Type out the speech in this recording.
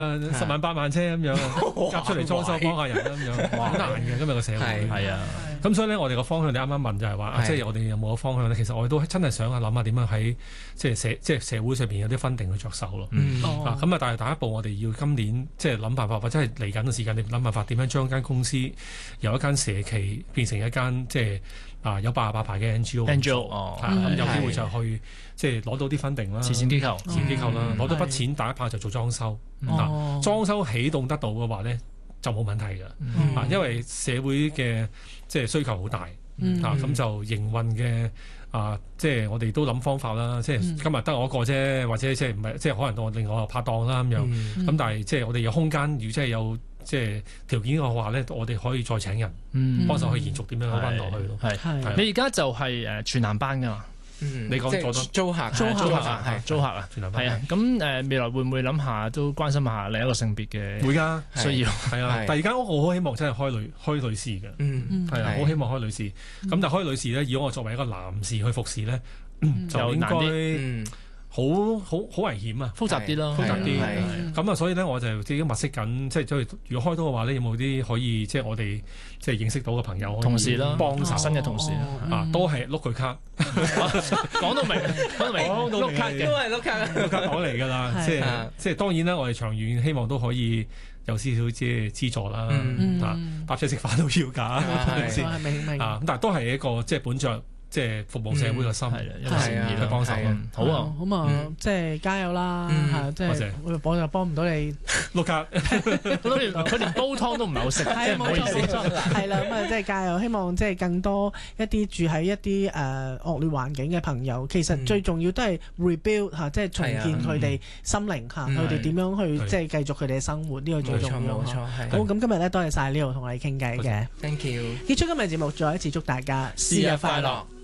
10萬8萬車咁樣夾出嚟裝修幫下人咁樣，好難嘅今日個社會。 係啊， 咁所以咧，我哋個方向你啱啱問就係話，即係我哋有冇個方向咧？其實我哋都真係想諗下點樣喺即係社會上邊有啲分定去着手咯。咁但係第一步我哋要今年即係諗辦法，或者係嚟緊嘅時間，你諗辦法點樣將間公司由一間社企變成一間即係有88牌嘅 NGO，咁有機會就去即係攞到啲分定啦，慈善機構啦，攞到筆錢打一炮就做裝修，裝修起動得到嘅話咧就冇問題㗎，因為社會嘅即係需求好大，咁就營運嘅即係我哋都諗方法啦，即係今日得我一個啫，或者即係唔係即係可能到另外拍檔啦咁樣，咁但係即係我哋有空間，如果真係有即係條件嘅話咧，我哋可以再請人幫手去延續點樣溫落去咯。 你而家就係全男班㗎嘛？ 你講租客啊，係啊，咁未來會唔會諗下都關心下另一個性別嘅？ 會㗎， 需要係啊。第二間屋我好希望真係開女士嘅，係啊，好希望開女士。咁但係開女士咧，如果我作為一個男士去服侍咧，就應該好危險啊， 複雜啲咯， 複雜啲。咁所以咧我就自己物色緊，即係如果開到嘅話咧，有冇啲可以即係我哋即係認識到嘅朋友同事啦， 幫手新嘅同事都係碌佢卡， 講到明，碌卡嘅， 都係碌卡講嚟㗎啦。即係當然啦，我哋長遠希望都可以有少少即係資助啦，搭車食飯都要㗎，係咪先？咁但係都係一個即係本着。即係服務社會嘅心， 一個善意去幫手。好啊， 咁啊，即係加油啦！即係我就幫唔到你碌卡， 佢連煲湯都唔係好識， 係冇錯，係啦，咁啊，即係加油！希望即係更多一啲住喺一啲惡劣環境嘅朋友，其實最重要都係 rebuild 嚇，即係重建佢哋心靈嚇，佢哋點樣去即係繼續佢哋嘅生活，呢個最重要。冇錯，好，咁今日咧多謝晒呢度同我哋傾偈嘅 ，thank you。 結束今日節目，再一次祝大家節日快樂。